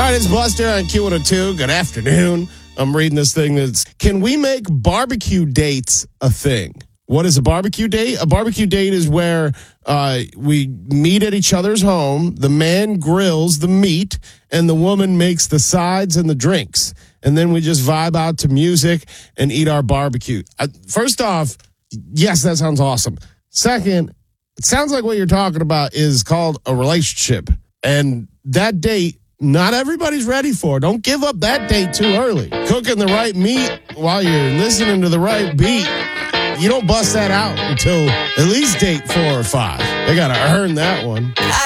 right, it's Buster on Q102. Good afternoon. I'm reading this thing that's, can we make barbecue dates a thing? What is a barbecue date? A barbecue date is where we meet at each other's home. The man grills the meat, and the woman makes the sides and the drinks. And then we just vibe out to music and eat our barbecue. First off, yes, that sounds awesome. Second, it sounds like what you're talking about is called a relationship. And that date, not everybody's ready for. Don't give up that date too early. Cooking the right meat while you're listening to the right beat, you don't bust that out until at least date 4 or 5. They got to earn that one.